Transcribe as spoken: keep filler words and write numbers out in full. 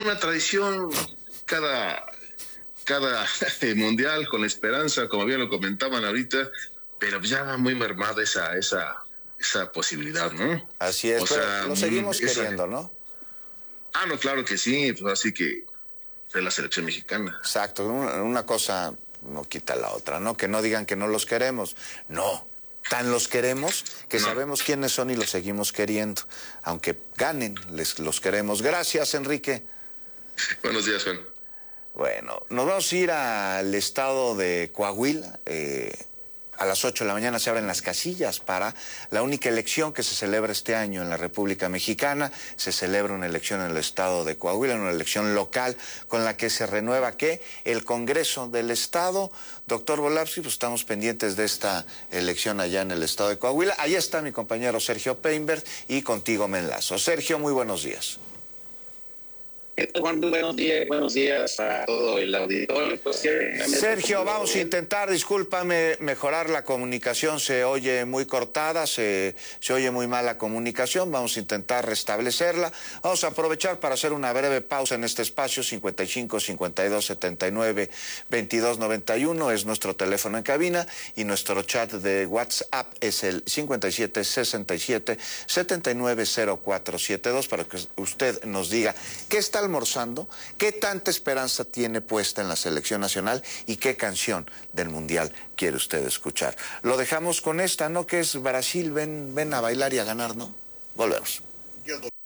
una tradición cada, cada mundial con esperanza, como bien lo comentaban ahorita, pero ya va muy mermada esa, esa, esa posibilidad, ¿no? Así es, O pero sea, lo seguimos esa... queriendo, ¿no? Ah, no, claro que sí, pues así que de la selección mexicana. Exacto, una, una cosa no quita la otra, ¿no? Que no digan que no los queremos. No, tan los queremos que No. sabemos quiénes son y los seguimos queriendo. Aunque ganen, les los queremos. Gracias, Enrique. Buenos días, Juan. Bueno, nos vamos a ir al estado de Coahuila. Eh, a las ocho de la mañana se abren las casillas para la única elección que se celebra este año en la República Mexicana. Se celebra una elección en el estado de Coahuila, una elección local con la que se renueva, ¿qué? El Congreso del Estado. Doctor Volapsky, pues estamos pendientes de esta elección allá en el estado de Coahuila. Allá está mi compañero Sergio Peinbert y contigo me enlazo. Sergio, muy buenos días. Juan, buenos días, buenos días a todo el auditorio. Pues, Sergio, vamos a intentar, discúlpame, mejorar la comunicación, se oye muy cortada, se, se oye muy mal la comunicación, vamos a intentar restablecerla. Vamos a aprovechar para hacer una breve pausa en este espacio, cincuenta y cinco, cincuenta y dos, setenta y nueve, veintidós, noventa y uno, es nuestro teléfono en cabina, y nuestro chat de WhatsApp es el cincuenta y siete, sesenta y siete, setenta y nueve, cero cuatro setenta y dos, para que usted nos diga qué está almorzando, qué tanta esperanza tiene puesta en la selección nacional y qué canción del Mundial quiere usted escuchar. Lo dejamos con esta, ¿no? Que es Brasil, ven, ven a bailar y a ganar, ¿no? Volvemos.